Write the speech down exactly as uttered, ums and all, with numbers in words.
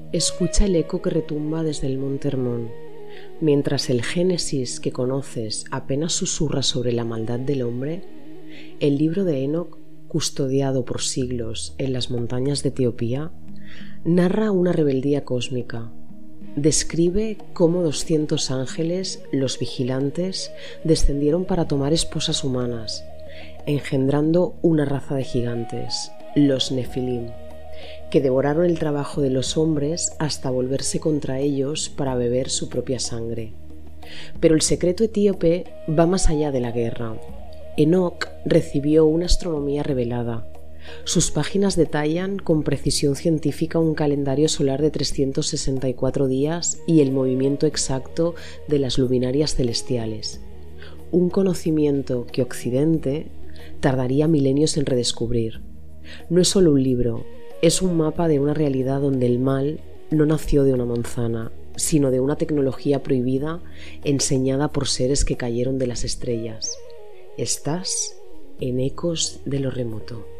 Escucha el eco que retumba desde el monte Hermón, mientras el Génesis que conoces apenas susurra sobre la maldad del hombre. El libro de Enoc, custodiado por siglos en las montañas de Etiopía, narra una rebeldía cósmica. Describe cómo doscientos ángeles, los vigilantes, descendieron para tomar esposas humanas, engendrando una raza de gigantes, los Nefilim, que devoraron el trabajo de los hombres hasta volverse contra ellos para beber su propia sangre. Pero el secreto etíope va más allá de la guerra. Enoc recibió una astronomía revelada. Sus páginas detallan con precisión científica un calendario solar de trescientos sesenta y cuatro días y el movimiento exacto de las luminarias celestiales. Un conocimiento que Occidente tardaría milenios en redescubrir. No es solo un libro, es un mapa de una realidad donde el mal no nació de una manzana, sino de una tecnología prohibida enseñada por seres que cayeron de las estrellas. Estás en Ecos de lo Remoto.